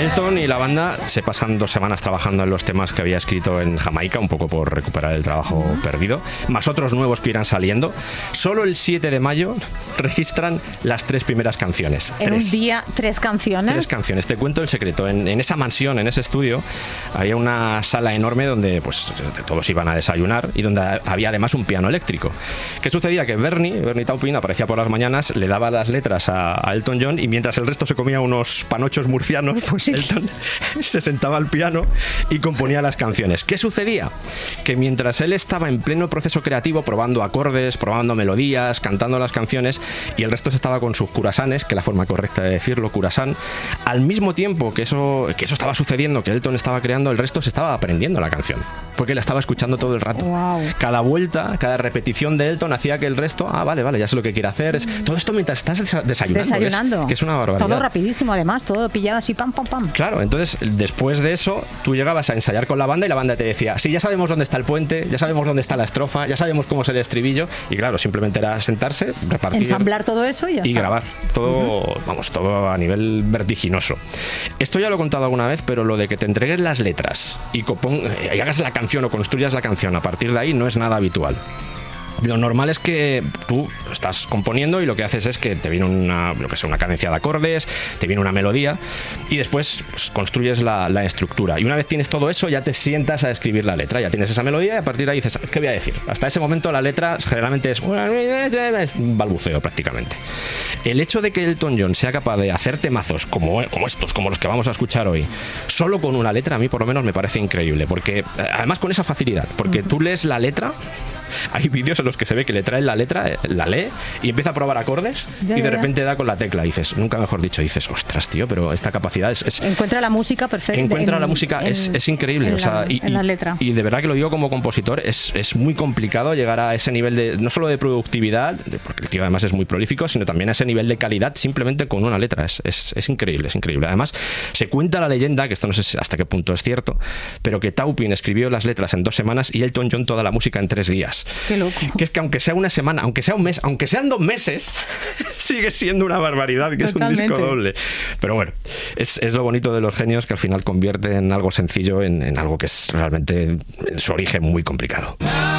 Elton y la banda se pasan 2 semanas trabajando en los temas que había escrito en Jamaica, un poco por recuperar el trabajo perdido, más otros nuevos que irán saliendo. Solo el 7 de mayo registran las 3 primeras canciones. En un día, 3 canciones. 3 canciones. Te cuento el secreto. En esa mansión, en ese estudio, había una sala enorme donde pues todos iban a desayunar y donde había además un piano eléctrico. ¿Qué sucedía? Que Bernie Taupin aparecía por las mañanas, le daba las letras a Elton John y mientras el resto se comía unos panochos murcianos, pues Elton se sentaba al piano y componía las canciones. ¿Qué sucedía? Que mientras él estaba en pleno proceso creativo, probando acordes, probando melodías, cantando las canciones, y el resto se estaba con sus curasanes, que es la forma correcta de decirlo, curasán, al mismo tiempo que eso estaba sucediendo, que Elton estaba creando, el resto se estaba aprendiendo la canción, porque la estaba escuchando todo el rato. Wow. Cada vuelta, cada repetición de Elton hacía que el resto, vale, ya sé lo que quiere hacer. Todo esto mientras estás desayunando. Que es una barbaridad. Todo rapidísimo, además, todo pillado así, pam, pam, pam. Claro, entonces, después de eso, tú llegabas a ensayar con la banda y la banda te decía, sí, ya sabemos dónde está el puente, ya sabemos dónde está la estrofa, ya sabemos cómo es el estribillo, y claro, simplemente era sentarse, repartir, ensamblar todo eso y ya está. Grabar. Todo, todo a nivel vertiginoso. Esto ya lo he contado alguna vez, pero lo de que te entreguen las letras y hagas la canción o construyas la canción a partir de ahí no es nada habitual. Lo normal es que tú estás componiendo y lo que haces es que te viene una cadencia de acordes, te viene una melodía y después pues, construyes la estructura. Y una vez tienes todo eso, ya te sientas a escribir la letra. Ya tienes esa melodía y a partir de ahí dices, ¿qué voy a decir? Hasta ese momento la letra generalmente es un balbuceo prácticamente. El hecho de que Elton John sea capaz de hacer temazos como estos, como los que vamos a escuchar hoy, solo con una letra, a mí por lo menos me parece increíble. Porque además con esa facilidad, porque tú lees la letra. Hay vídeos en los que se ve que le traen la letra, la lee y empieza a probar acordes y de repente da con la tecla. Y dices, nunca mejor dicho, ostras, tío, pero esta capacidad es encuentra la música perfecta. Encuentra la música, es increíble. En la letra. Y de verdad que lo digo como compositor, es muy complicado llegar a ese nivel de, no solo de productividad, porque el tío además es muy prolífico, sino también a ese nivel de calidad simplemente con una letra. Es increíble, es increíble. Además, se cuenta la leyenda, que esto no sé hasta qué punto es cierto, pero que Taupin escribió las letras en 2 semanas y Elton John toda la música en 3 días. Qué loco. Que es que aunque sea una semana, aunque sea un mes, aunque sean 2 meses, sigue siendo una barbaridad, que totalmente. Es un disco doble. Pero bueno, es lo bonito de los genios, que al final convierte en algo sencillo en algo que es realmente en su origen muy complicado.